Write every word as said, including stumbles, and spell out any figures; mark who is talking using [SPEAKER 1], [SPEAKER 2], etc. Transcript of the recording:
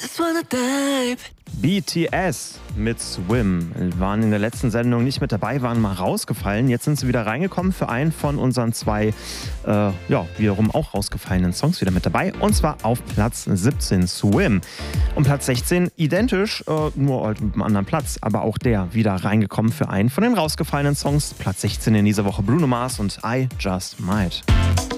[SPEAKER 1] just wanna dive.
[SPEAKER 2] B T S mit Swim waren in der letzten Sendung nicht mit dabei, waren mal rausgefallen. Jetzt sind sie wieder reingekommen für einen von unseren zwei, äh, ja, wiederum auch rausgefallenen Songs wieder mit dabei. Und zwar auf Platz siebzehn, Swim. Und Platz sechzehn, identisch, äh, nur halt mit einem anderen Platz. Aber auch der wieder reingekommen für einen von den rausgefallenen Songs. Platz sechzehn in dieser Woche, Bruno Mars und I Just Might.